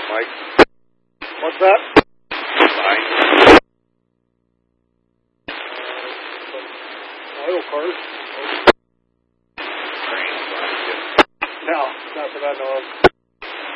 Mike. What's that? Fine. Oil cars. Trains. No, not that I know of.